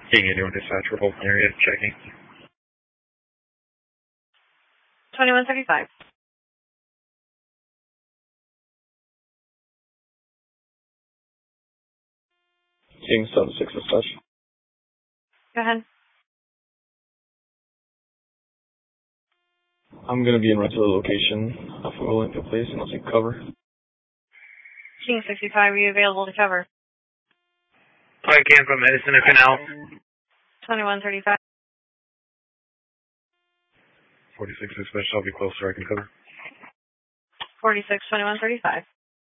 King 81 dispatch for Fulton area, checking. 2135. King 76 dispatch. Go ahead. I'm going to be en route to the location. If we're willing to place, and I'll take cover. King 65, are you available to cover? I can from Edison to Canal. 2135. 46 dispatch, I'll be closer, I can cover. 46, 2135.